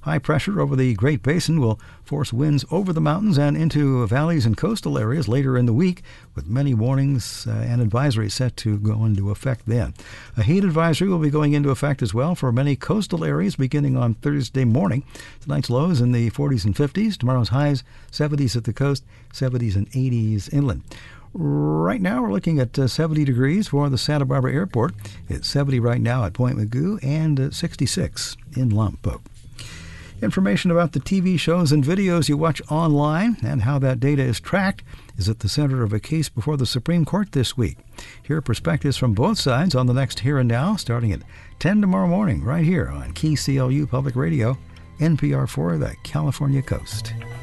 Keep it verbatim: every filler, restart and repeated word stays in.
High pressure over the Great Basin will force winds over the mountains and into valleys and coastal areas later in the week, with many warnings uh, and advisories set to go into effect then. A heat advisory will be going into effect as well for many coastal areas beginning on Thursday morning. Tonight's lows in the forties and fifties. Tomorrow's highs, seventies at the coast, seventies and eighties inland. Right now, we're looking at uh, seventy degrees for the Santa Barbara Airport. It's seventy right now at Point Mugu and uh, sixty-six in Lompoc. Information about the T V shows and videos you watch online and how that data is tracked is at the center of a case before the Supreme Court this week. Hear perspectives from both sides on the next Here and Now, starting at ten tomorrow morning, right here on K C L U Public Radio, N P R for the California Coast.